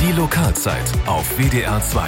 Die Lokalzeit auf WDR 2.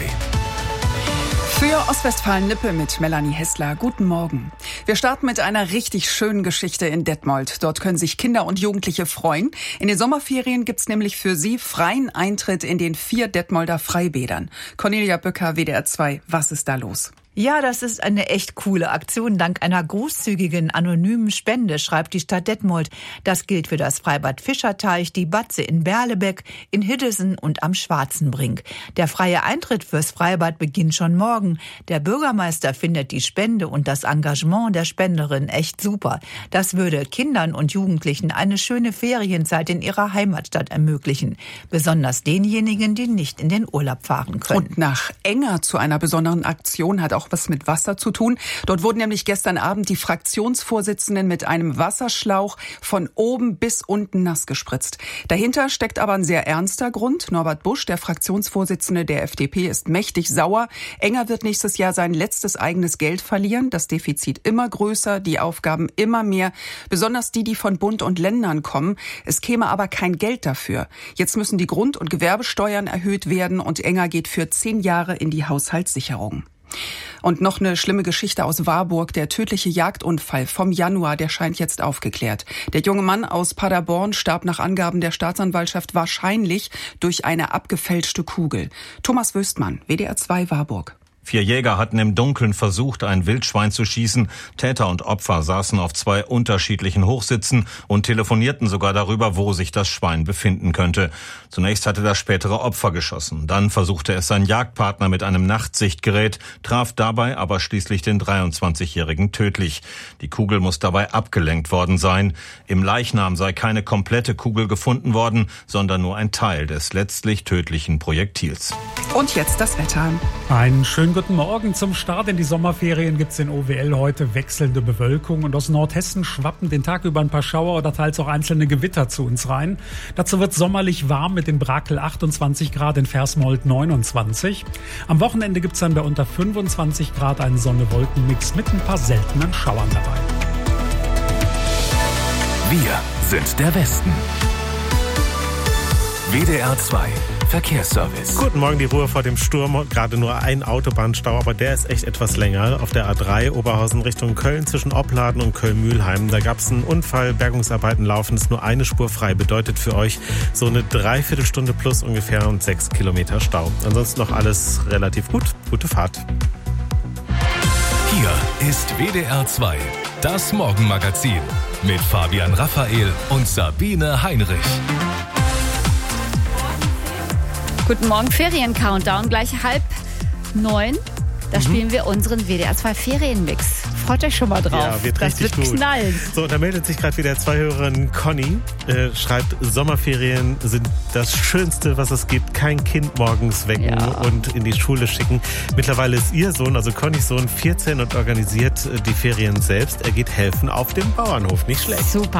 Für Ostwestfalen-Lippe mit Melanie Hessler. Guten Morgen. Wir starten mit einer richtig schönen Geschichte in Detmold. Dort können sich Kinder und Jugendliche freuen. In den Sommerferien gibt's nämlich für sie freien Eintritt in den 4 Detmolder Freibädern. Cornelia Böcker, WDR 2. Was ist da los? Ja, das ist eine echt coole Aktion. Dank einer großzügigen, anonymen Spende, schreibt die Stadt Detmold. Das gilt für das Freibad Fischerteich, die Batze in Berlebeck, in Hiddesen und am Schwarzenbrink. Der freie Eintritt fürs Freibad beginnt schon morgen. Der Bürgermeister findet die Spende und das Engagement der Spenderin echt super. Das würde Kindern und Jugendlichen eine schöne Ferienzeit in ihrer Heimatstadt ermöglichen. Besonders denjenigen, die nicht in den Urlaub fahren können. Und nach Enger zu einer besonderen Aktion hat auch was mit Wasser zu tun. Dort wurden nämlich gestern Abend die Fraktionsvorsitzenden mit einem Wasserschlauch von oben bis unten nass gespritzt. Dahinter steckt aber ein sehr ernster Grund. Norbert Busch, der Fraktionsvorsitzende der FDP, ist mächtig sauer. Enger wird nächstes Jahr sein letztes eigenes Geld verlieren. Das Defizit immer größer, die Aufgaben immer mehr. Besonders die von Bund und Ländern kommen. Es käme aber kein Geld dafür. Jetzt müssen die Grund- und Gewerbesteuern erhöht werden und Enger geht für 10 Jahre in die Haushaltssicherung. Und noch eine schlimme Geschichte aus Warburg. Der tödliche Jagdunfall vom Januar, der scheint jetzt aufgeklärt. Der junge Mann aus Paderborn starb nach Angaben der Staatsanwaltschaft wahrscheinlich durch eine abgefälschte Kugel. Thomas Wöstmann, WDR 2 Warburg. 4 Jäger hatten im Dunkeln versucht, ein Wildschwein zu schießen. Täter und Opfer saßen auf 2 unterschiedlichen Hochsitzen und telefonierten sogar darüber, wo sich das Schwein befinden könnte. Zunächst hatte das spätere Opfer geschossen. Dann versuchte es sein Jagdpartner mit einem Nachtsichtgerät, traf dabei aber schließlich den 23-Jährigen tödlich. Die Kugel muss dabei abgelenkt worden sein. Im Leichnam sei keine komplette Kugel gefunden worden, sondern nur ein Teil des letztlich tödlichen Projektils. Und jetzt das Wetter. Einen schönen guten Morgen. Zum Start in die Sommerferien gibt's in OWL heute wechselnde Bewölkung und aus Nordhessen schwappen den Tag über ein paar Schauer oder teils auch einzelne Gewitter zu uns rein. Dazu wird sommerlich warm mit in Brakel 28 Grad, in Versmold 29. Am Wochenende gibt's dann bei unter 25 Grad einen Sonne-Wolken-Mix mit ein paar seltenen Schauern dabei. Wir sind der Westen. WDR 2 Verkehrsservice. Guten Morgen, die Ruhe vor dem Sturm. Gerade nur ein Autobahnstau, aber der ist echt etwas länger. Auf der A3 Oberhausen Richtung Köln zwischen Opladen und Köln-Mühlheim. Da gab es einen Unfall, Bergungsarbeiten laufen, ist nur eine Spur frei. Bedeutet für euch so eine Dreiviertelstunde plus ungefähr und 6 Kilometer Stau. Ansonsten noch alles relativ gut. Gute Fahrt. Hier ist WDR 2, das Morgenmagazin mit Fabian Raphael und Sabine Heinrich. Guten Morgen, Ferien-Countdown, gleich 8:30. Da spielen wir unseren WDR 2 Ferienmix. Freut euch schon mal drauf. Ja, wird das richtig wird gut. knallen. So, da meldet sich gerade wieder 2 Hörerin Conny. Schreibt, Sommerferien sind das Schönste, was es gibt. Kein Kind morgens wecken und in die Schule schicken. Mittlerweile ist ihr Sohn, also Connys Sohn, 14 und organisiert die Ferien selbst. Er geht helfen auf dem Bauernhof. Nicht schlecht. Super.